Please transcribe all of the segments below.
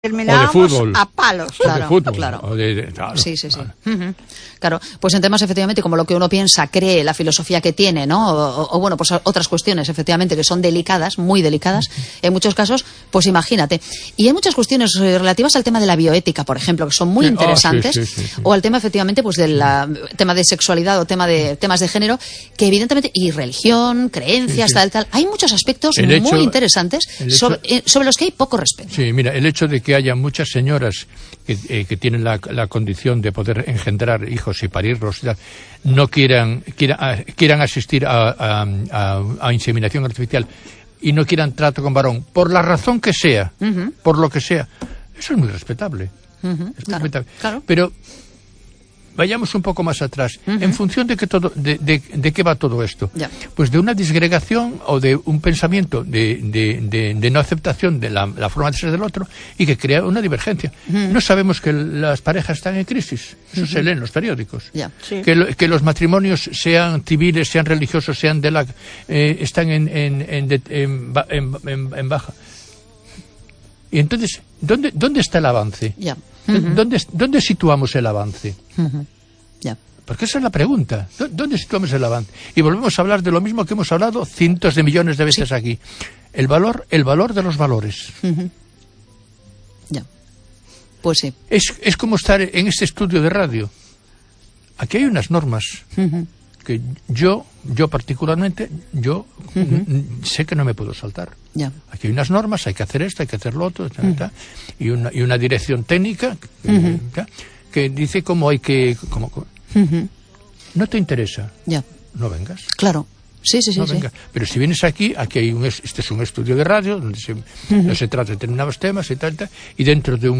terminábamos o de fútbol, a palos. Claro, de fútbol, claro. Claro. Sí. Claro, pues en temas efectivamente como lo que uno piensa, cree, la filosofía que tiene, ¿no? O bueno, pues otras cuestiones efectivamente que son delicadas, muy delicadas, en muchos casos, pues imagínate. Y hay muchas cuestiones relativas al tema de la bioética, por ejemplo, que son muy interesantes, sí. o al tema efectivamente pues del tema de sexualidad o temas de género, que evidentemente, y religión, creencias, tal. Hay muchos aspectos muy interesantes sobre los que hay poco respeto. Sí, mira, el hecho de que haya muchas señoras que tienen la condición de poder engendrar hijos y parirlos, no quieran asistir a inseminación artificial y no quieran trato con varón, por la razón que sea, por lo que sea, eso es muy respetable. Es muy respetable. Claro. Pero vayamos un poco más atrás. En función de qué va todo esto. Ya. Pues de una disgregación o de un pensamiento de no aceptación de la forma de ser del otro y que crea una divergencia. No sabemos que las parejas están en crisis. Eso se lee en los periódicos. Ya. Sí. Que los matrimonios sean civiles, sean religiosos, sean están en baja. Y entonces, ¿dónde está el avance? Ya. ¿Dónde situamos el avance? Ya. Porque esa es la pregunta. ¿Dónde situamos el avance? Y volvemos a hablar de lo mismo que hemos hablado cientos de millones de veces aquí. El valor de los valores. Ya. Pues sí. Es como estar en este estudio de radio. Aquí hay unas normas que yo particularmente, sé que no me puedo saltar. Ya. Aquí hay unas normas, hay que hacer esto, hay que hacer lo otro, y una dirección técnica que dice cómo hay que... ¿No te interesa? Ya. No vengas. Claro. Sí. No vengas. Pero si vienes aquí hay este es un estudio de radio donde no se trata de determinados temas y tal, y dentro de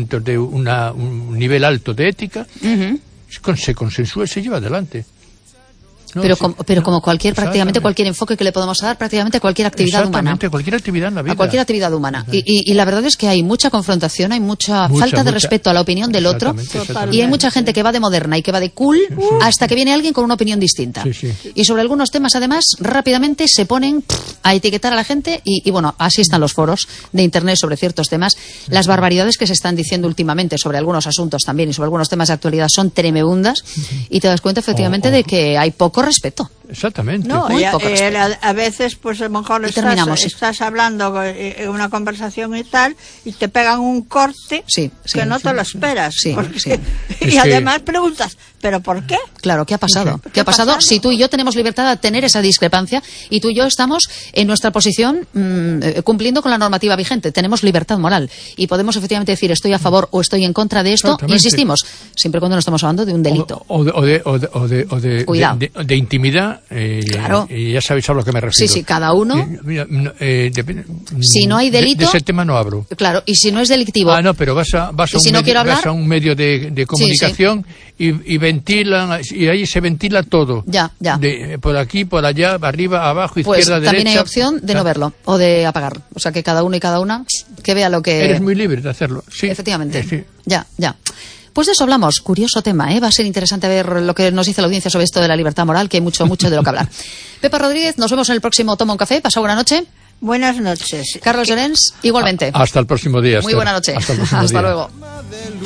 un nivel alto de ética se consensúa y se lleva adelante. No, pero como prácticamente cualquier enfoque que le podemos dar, prácticamente cualquier actividad humana. Exactamente, cualquier actividad en la vida. A cualquier actividad humana. Y la verdad es que hay mucha confrontación, hay mucha falta de respeto a la opinión del otro. Y hay mucha gente que va de moderna y que va de cool hasta que viene alguien con una opinión distinta. Sí. Y sobre algunos temas, además, rápidamente se ponen a etiquetar a la gente y bueno, así están los foros de Internet sobre ciertos temas. Las barbaridades que se están diciendo últimamente sobre algunos asuntos también y sobre algunos temas de actualidad son tremebundas y te das cuenta efectivamente de que hay poco respeto. Exactamente. No, Muy poco respeto. a veces pues a lo mejor estás hablando en una conversación y tal y te pegan un corte que no te lo esperas. Y además preguntas, ¿pero por qué? Claro, ¿qué ha pasado? ¿Qué ha pasado si tú y yo tenemos libertad de tener esa discrepancia y tú y yo estamos en nuestra posición cumpliendo con la normativa vigente? Tenemos libertad moral y podemos efectivamente decir estoy a favor o estoy en contra de esto. Insistimos, siempre cuando no estamos hablando de un delito. O de intimidad. Claro. Y ya sabéis a lo que me refiero. Sí, cada uno. Si no hay delito. De ese tema no hablo. Claro, y si no es delictivo. Pero vas a un medio de comunicación y ventilan, y ahí se ventila todo. Ya. Por aquí, por allá, arriba, abajo, pues izquierda, derecha. También hay opción de no verlo o de apagar. O sea, que cada uno y cada una que vea lo que. Eres muy libre de hacerlo. Sí. Efectivamente. Sí. Ya. Pues de eso hablamos. Curioso tema, ¿eh? Va a ser interesante ver lo que nos dice la audiencia sobre esto de la libertad moral, que hay mucho de lo que hablar. Pepa Rodríguez, nos vemos en el próximo Toma un Café. Pasad buena noche. Buenas noches. Carlos Llorens, igualmente. Hasta el próximo día. Muy buena noche. Hasta luego.